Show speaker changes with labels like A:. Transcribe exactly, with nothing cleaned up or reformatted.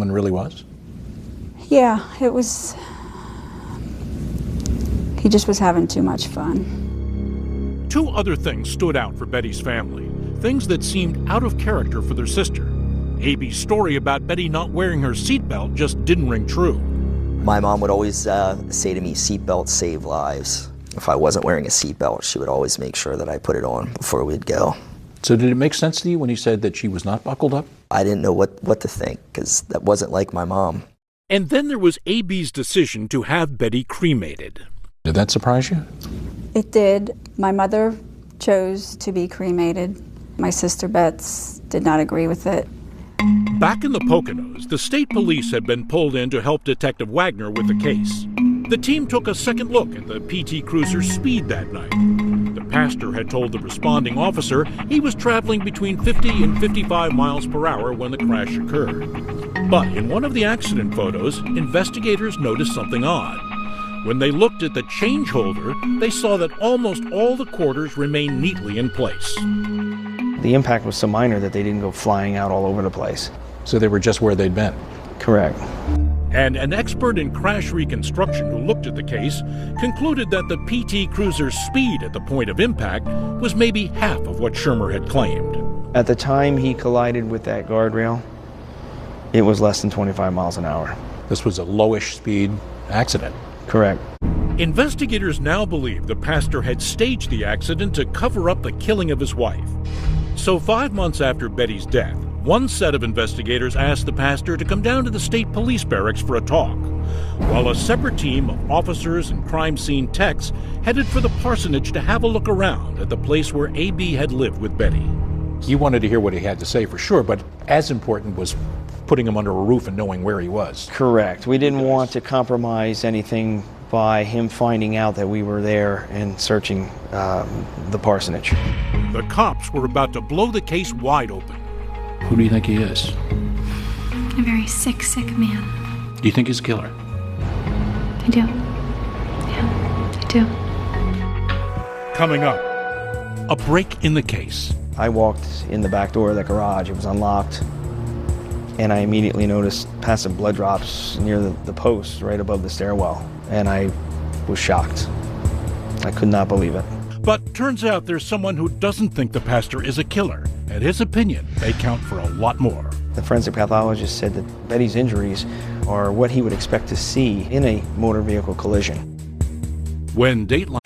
A: woman really was?
B: Yeah, it was... He just was having too much fun.
C: Two other things stood out for Betty's family, things that seemed out of character for their sister. A B's story about Betty not wearing her seatbelt just didn't ring true.
D: My mom would always uh, say to me, seatbelts save lives. If I wasn't wearing a seatbelt, she would always make sure that I put it on before we'd go.
A: So did it make sense to you when he said that she was not buckled up?
D: I didn't know what, what to think, because that wasn't like my mom.
C: And then there was A B's decision to have Betty cremated.
A: Did that surprise you?
B: It did. My mother chose to be cremated. My sister Bets did not agree with it.
C: Back in the Poconos, the state police had been pulled in to help Detective Wagner with the case. The team took a second look at the P T Cruiser's speed that night. The pastor had told the responding officer he was traveling between fifty and fifty-five miles per hour when the crash occurred. But in one of the accident photos, investigators noticed something odd. When they looked at the change holder, they saw that almost all the quarters remained neatly in place.
E: The impact was so minor that they didn't go flying out all over the place.
A: So they were just where they'd been?
E: Correct.
C: And an expert in crash reconstruction who looked at the case concluded that the P T Cruiser's speed at the point of impact was maybe half of what Schirmer had claimed.
E: At the time he collided with that guardrail, it was less than twenty-five miles an hour.
A: This was a lowish speed accident?
E: Correct.
C: Investigators now believe the pastor had staged the accident to cover up the killing of his wife. So five months after Betty's death, one set of investigators asked the pastor to come down to the state police barracks for a talk, while a separate team of officers and crime scene techs headed for the parsonage to have a look around at the place where A B had lived with Betty.
A: You wanted to hear what he had to say for sure, but as important was putting him under a roof and knowing where he was.
E: Correct. We didn't want to compromise anything by him finding out that we were there and searching um, the parsonage.
C: The cops were about to blow the case wide open.
A: Who do you think he is?
F: A very sick, sick man.
A: Do you think he's a killer?
F: I do. Yeah, I do.
C: Coming up, a break in the case.
E: I walked in the back door of the garage. It was unlocked. And I immediately noticed passive blood drops near the, the post right above the stairwell. And I was shocked. I could not believe it.
C: But turns out there's someone who doesn't think the pastor is a killer, and his opinion may count for a lot more.
E: The forensic pathologist said that Betty's injuries are what he would expect to see in a motor vehicle collision.
C: When Dateline